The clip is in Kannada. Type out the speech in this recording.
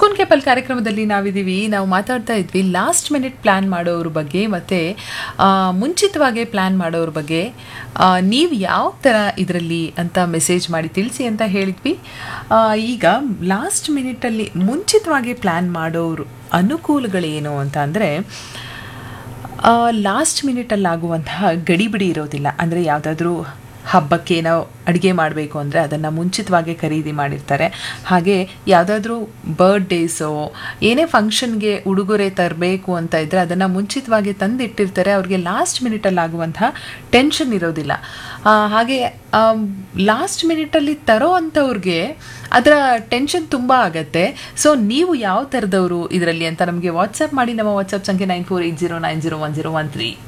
ಸುಕೂನ್ ಕೆಪಲ್ ಕಾರ್ಯಕ್ರಮದಲ್ಲಿ ನಾವು ಮಾತಾಡ್ತಾ ಇದ್ವಿ ಲಾಸ್ಟ್ ಮಿನಿಟ್ ಪ್ಲ್ಯಾನ್ ಮಾಡೋರ ಬಗ್ಗೆ ಮತ್ತು ಮುಂಚಿತವಾಗಿ ಪ್ಲ್ಯಾನ್ ಮಾಡೋರ ಬಗ್ಗೆ. ನೀವು ಯಾವ ಥರ ಇದರಲ್ಲಿ ಅಂತ ಮೆಸೇಜ್ ಮಾಡಿ ತಿಳಿಸಿ ಅಂತ ಹೇಳಿದ್ವಿ. ಈಗ ಲಾಸ್ಟ್ ಮಿನಿಟಲ್ಲಿ ಮುಂಚಿತವಾಗಿ ಪ್ಲ್ಯಾನ್ ಮಾಡೋರು ಅನುಕೂಲಗಳೇನು ಅಂತ ಅಂದರೆ, ಲಾಸ್ಟ್ ಮಿನಿಟಲ್ಲಾಗುವಂತಹ ಗಡಿಬಿಡಿ ಇರೋದಿಲ್ಲ. ಅಂದರೆ ಯಾವುದಾದ್ರೂ ಹಬ್ಬಕ್ಕೆ ನಾವು ಅಡುಗೆ ಮಾಡಬೇಕು ಅಂದರೆ ಅದನ್ನು ಮುಂಚಿತವಾಗಿ ಖರೀದಿ ಮಾಡಿರ್ತಾರೆ. ಹಾಗೆ ಯಾವುದಾದ್ರೂ ಬರ್ಡೇಸೋ ಏನೇ ಫಂಕ್ಷನ್ಗೆ ಉಡುಗೊರೆ ತರಬೇಕು ಅಂತ ಇದ್ದರೆ ಅದನ್ನು ಮುಂಚಿತವಾಗಿ ತಂದಿಟ್ಟಿರ್ತಾರೆ. ಅವ್ರಿಗೆ ಲಾಸ್ಟ್ ಮಿನಿಟಲ್ಲಾಗುವಂತಹ ಟೆನ್ಷನ್ ಇರೋದಿಲ್ಲ. ಹಾಗೆ ಲಾಸ್ಟ್ ಮಿನಿಟಲ್ಲಿ ತರೋ ಅಂಥವ್ರಿಗೆ ಅದರ ಟೆನ್ಷನ್ ತುಂಬ ಆಗುತ್ತೆ. ಸೊ ನೀವು ಯಾವ ಥರದವರು ಇದರಲ್ಲಿ ಅಂತ ನಮಗೆ ವಾಟ್ಸಪ್ ಮಾಡಿ. ನಮ್ಮ ವಾಟ್ಸಪ್ ಸಂಖ್ಯೆ 9480901013.